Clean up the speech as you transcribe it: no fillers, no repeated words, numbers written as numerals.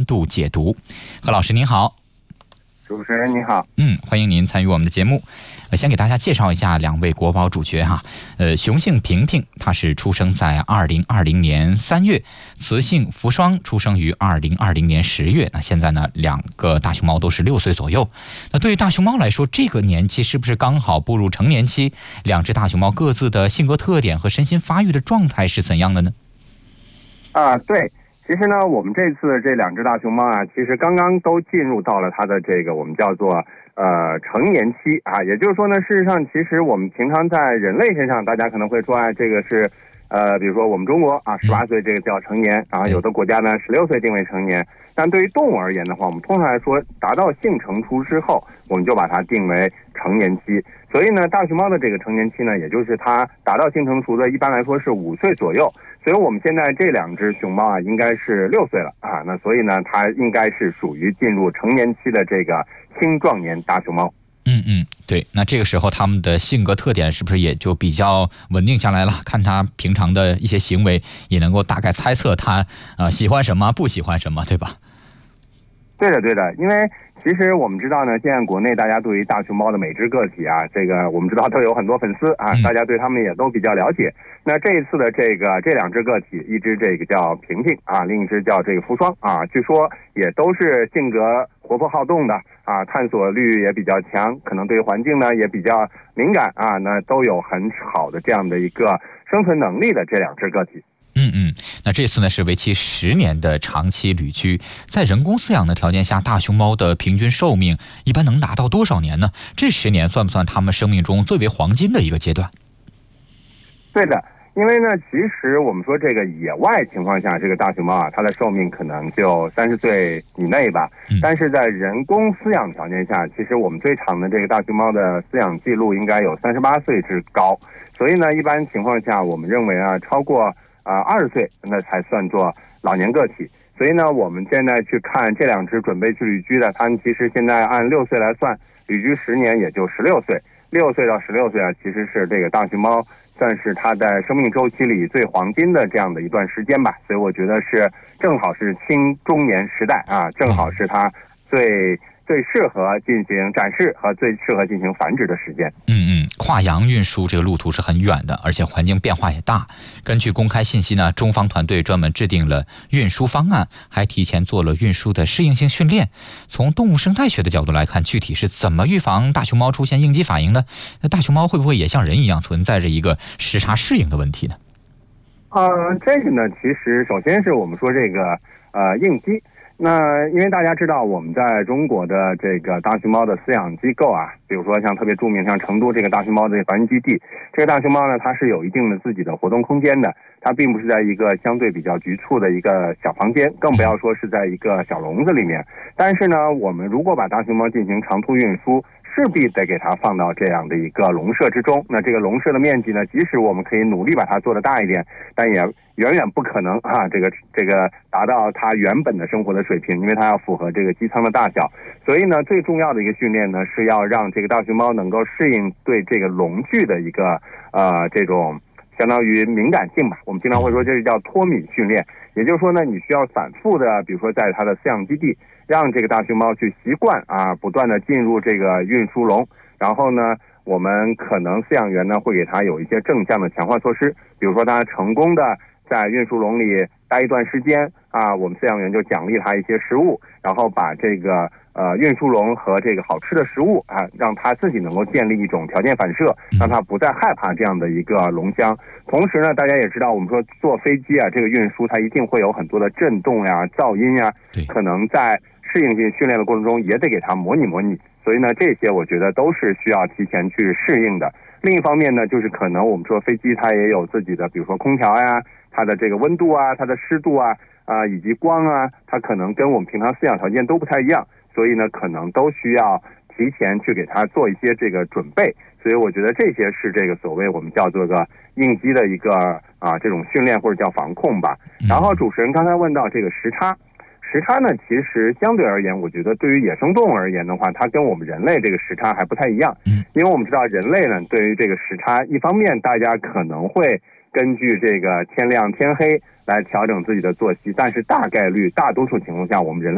度解读。何老师您好。 主持人你好。 欢迎您参与我们的节目。先给大家介绍一下两位国宝主角哈。熊姓平平，他是出生在2020年3月，雌姓福双出生于2020年10月。那现在呢，两个大熊猫都是6岁左右。那对于大熊猫来说，这个年纪是不是刚好步入成年期？两只大熊猫各自的性格特点和身心发育的状态是怎样的呢？ 对。其实呢，我们这次的这两只大熊猫啊，其实刚刚都进入到了它的这个我们叫做成年期啊，也就是说呢，事实上其实我们平常在人类身上，大家可能会说这个是比如说我们中国啊18岁这个叫成年，然后有的国家呢16岁定为成年，但对于动物而言的话，我们通常来说达到性成熟之后，我们就把它定为成年期。所以呢，大熊猫的这个成年期呢，也就是它达到性成熟的，一般来说是5岁左右。所以我们现在这两只熊猫啊，应该是6岁了啊。那所以呢，它应该是属于进入成年期的这个青壮年大熊猫。 对。那这个时候它们的性格特点是不是也就比较稳定下来了？看它平常的一些行为，也能够大概猜测它喜欢什么，不喜欢什么，对吧？ 对的，因为其实我们知道呢，现在国内大家对于大熊猫的每只个体啊，这个我们知道都有很多粉丝啊，大家对他们也都比较了解。那这一次的这两只个体，一只这个叫平平啊，另一只叫这个福双啊，据说也都是性格活泼好动的啊，探索欲也比较强，可能对环境呢也比较敏感啊，那都有很好的这样的一个生存能力的这两只个体。 那这次呢是为期10年的长期旅居，在人工饲养的条件下，大熊猫的平均寿命一般能达到多少年呢？这10年算不算它们生命中最为黄金的一个阶段？ 对的，因为呢，其实我们说这个野外情况下，这个大熊猫啊，它的寿命可能就30岁以内吧。但是在人工饲养条件下，其实我们最长的这个大熊猫的饲养记录应该有38岁之高。所以呢，一般情况下，我们认为啊，超过20岁那才算作老年个体。所以呢，我们现在去看这两只准备去旅居的，它们其实现在按6岁来算，旅居10年也就16岁。6岁到16岁啊，其实是这个大熊猫算是它在生命周期里最黄金的这样的一段时间吧。所以我觉得是正好是青中年时代啊，正好是它最适合进行展示和最适合进行繁殖的时间。 跨洋运输这个路途是很远的，而且环境变化也大。根据公开信息呢，中方团队专门制定了运输方案，还提前做了运输的适应性训练。从动物生态学的角度来看，具体是怎么预防大熊猫出现应激反应呢？那大熊猫会不会也像人一样存在着一个时差适应的问题呢？ 这个呢，其实首先是我们说这个应激。那因为大家知道，我们在中国的这个大熊猫的饲养机构啊，比如说像特别著名像成都这个大熊猫的繁育基地，这个大熊猫呢，它是有一定的自己的活动空间的，它并不是在一个相对比较局促的一个小房间，更不要说是在一个小笼子里面。但是呢，我们如果把大熊猫进行长途运输，势必得给它放到这样的一个笼舍之中。那这个笼舍的面积呢，即使我们可以努力把它做得大一点，但也远远不可能啊，这个达到它原本的生活的水平，因为它要符合这个机舱的大小。所以呢，最重要的一个训练呢，是要让这个大熊猫能够适应对这个笼具的一个这种相当于敏感性吧。我们经常会说这是叫脱敏训练，也就是说呢，你需要反复的，比如说在它的饲养基地，让这个大熊猫去习惯啊，不断的进入这个运输笼，然后呢，我们可能饲养员呢会给它有一些正向的强化措施，比如说它成功的在运输笼里待一段时间啊，我们饲养员就奖励它一些食物，然后把这个运输笼和这个好吃的食物啊，让它自己能够建立一种条件反射，让它不再害怕这样的一个笼箱。同时呢，大家也知道，我们说坐飞机啊，这个运输它一定会有很多的震动呀、噪音呀，可能在适应性训练的过程中也得给它模拟。所以呢，这些我觉得都是需要提前去适应的。另一方面呢，就是可能我们说飞机它也有自己的，比如说空调呀，它的这个温度啊，它的湿度啊，以及光啊，它可能跟我们平常饲养条件都不太一样，所以呢，可能都需要提前去给它做一些这个准备。所以我觉得这些是这个所谓我们叫做个应激的一个这种训练或者叫防控吧。然后主持人刚才问到这个时差呢，其实相对而言，我觉得对于野生动物而言的话，它跟我们人类这个时差还不太一样。因为我们知道人类呢，对于这个时差，一方面大家可能会根据这个天亮天黑来调整自己的作息，但是大概率大多数情况下，我们人类